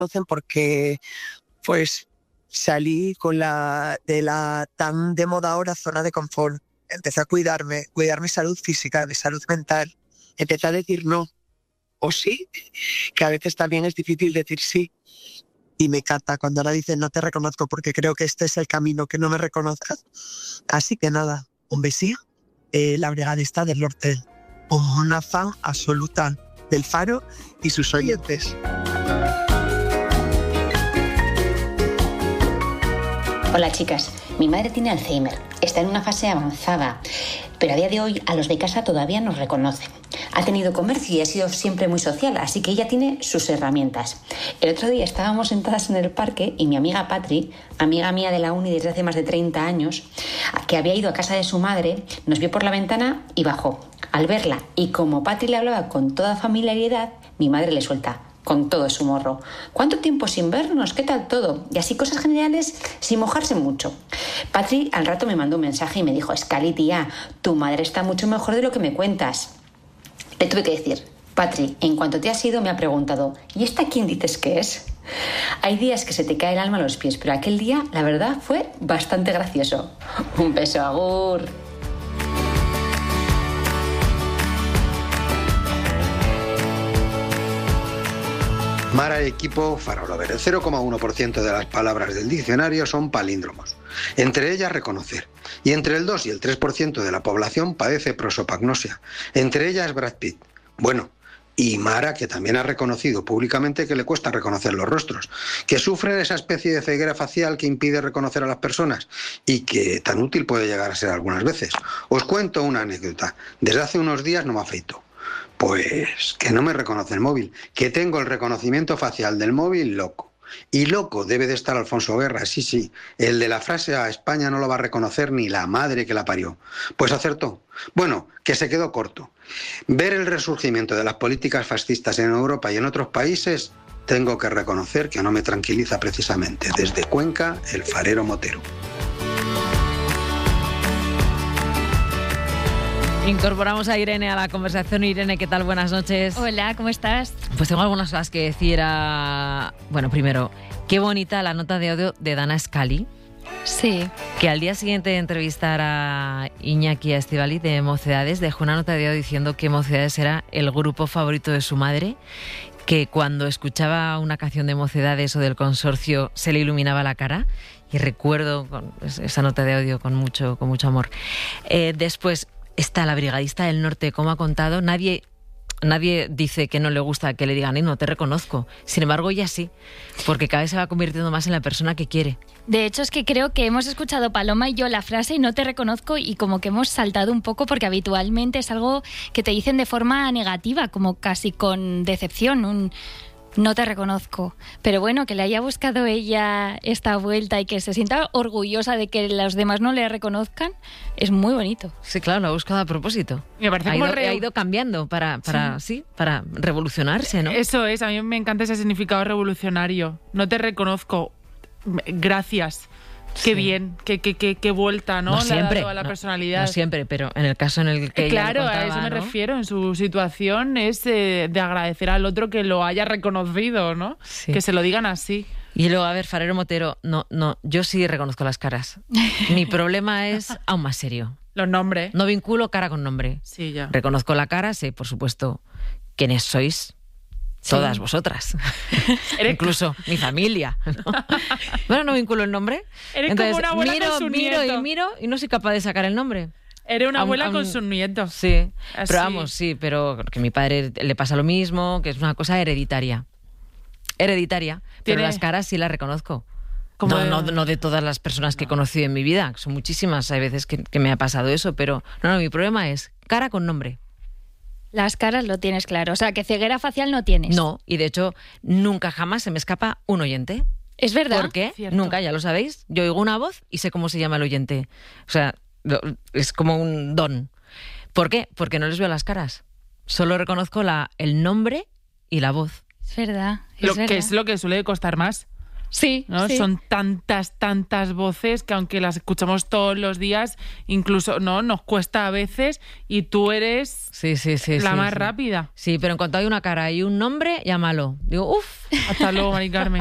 conocen porque pues salí de la tan de moda ahora zona de confort. Empecé a cuidar mi salud física, mi salud mental. Empecé a decir no o sí, que a veces también es difícil decir sí. Y me encanta cuando ahora dicen no te reconozco porque creo que este es el camino, que no me reconozcas. Así que nada, un besío. La brigadista del norte, una fan absoluta del Faro y sus oyentes. Hola chicas, mi madre tiene Alzheimer, está en una fase avanzada, pero a día de hoy a los de casa todavía nos reconoce. Ha tenido comercio y ha sido siempre muy social, así que ella tiene sus herramientas. El otro día estábamos sentadas en el parque y mi amiga Patri, amiga mía de la uni desde hace más de 30 años, que había ido a casa de su madre, nos vio por la ventana y bajó. Al verla, y como Patri le hablaba con toda familiaridad, mi madre le suelta con todo su morro: ¿cuánto tiempo sin vernos? ¿Qué tal todo? Y así cosas generales sin mojarse mucho. Patri al rato me mandó un mensaje y me dijo: Escali, tía, tu madre está mucho mejor de lo que me cuentas. Le tuve que decir: Patri, en cuanto te has ido me ha preguntado: ¿y esta quién dices que es? Hay días que se te cae el alma a los pies, pero aquel día, la verdad, fue bastante gracioso. Un beso, agur. Mara y equipo Farolover. El 0,1% de las palabras del diccionario son palíndromos. Entre ellas, reconocer. Y entre el 2 y el 3% de la población padece prosopagnosia. Entre ellas, Brad Pitt. Bueno, y Mara, que también ha reconocido públicamente que le cuesta reconocer los rostros, que sufre esa especie de ceguera facial que impide reconocer a las personas y que tan útil puede llegar a ser algunas veces. Os cuento una anécdota. Desde hace unos días no me afeito. Pues que no me reconoce el móvil, que tengo el reconocimiento facial del móvil loco. Y loco debe de estar Alfonso Guerra, sí, el de la frase "a España no lo va a reconocer ni la madre que la parió". Pues acertó. Bueno, que se quedó corto. Ver el resurgimiento de las políticas fascistas en Europa y en otros países, tengo que reconocer que no me tranquiliza precisamente. Desde Cuenca, el farero motero. Incorporamos a Irene a la conversación. Irene, ¿qué tal? Buenas noches. Hola, ¿cómo estás? Pues tengo algunas cosas que decir. Bueno, primero, qué bonita la nota de audio de Dana Scully. Sí. Que al día siguiente de entrevistar a Iñaki Estivali de Mocedades, dejó una nota de audio diciendo que Mocedades era el grupo favorito de su madre, que cuando escuchaba una canción de Mocedades o del Consorcio se le iluminaba la cara. Y recuerdo esa nota de audio con mucho amor. Después está la brigadista del norte, como ha contado. Nadie dice que no le gusta que le digan no te reconozco. Sin embargo, ella sí, porque cada vez se va convirtiendo más en la persona que quiere. De hecho, es que creo que hemos escuchado Paloma y yo la frase no te reconozco y como que hemos saltado un poco porque habitualmente es algo que te dicen de forma negativa, como casi con decepción, no te reconozco. Pero bueno, que le haya buscado ella esta vuelta y que se sienta orgullosa de que los demás no le reconozcan, es muy bonito. Sí, claro, lo ha buscado a propósito. Me parece ha ido cambiando para revolucionarse, ¿no? Eso es, a mí me encanta ese significado revolucionario. No te reconozco, gracias. Qué bien, qué vuelta, ¿no? No siempre, le ha dado a la personalidad. No siempre, pero en el caso en el que ella claro, contaba, a eso me ¿no? refiero. En su situación es de agradecer al otro que lo haya reconocido, ¿no? Sí. Que se lo digan así. Y luego, a ver, farero motero, no, yo sí reconozco las caras. Mi problema es aún más serio. Los nombres. No vinculo cara con nombre. Sí, ya. Reconozco la cara, sé, por supuesto, quiénes sois. Todas vosotras. Incluso mi familia, ¿no? Bueno, no vinculo el nombre. Eres entonces, como una abuela con sus nietos. miro y no soy capaz de sacar el nombre. Eres una abuela con sus nietos. Sí, así. Pero vamos, sí, pero que a mi padre le pasa lo mismo, que es una cosa hereditaria. Pero las caras sí las reconozco. No de todas las personas que he conocido en mi vida, son muchísimas, hay veces que me ha pasado eso, pero no, mi problema es cara con nombre. Las caras lo tienes claro, o sea, que ceguera facial no tienes. No, y de hecho, nunca jamás se me escapa un oyente. ¿Es verdad? ¿Por qué? Cierto. Nunca, ya lo sabéis. Yo oigo una voz y sé cómo se llama el oyente. O sea, es como un don. ¿Por qué? Porque no les veo las caras. Solo reconozco el nombre y la voz. Es verdad. Que es lo que suele costar más. Sí, ¿no? sí. Son tantas voces que aunque las escuchamos todos los días, incluso no nos cuesta a veces, y tú eres la más rápida. Sí, pero en cuanto hay una cara y un nombre, llámalo. Digo, uff. Hasta luego, Mari Carmen.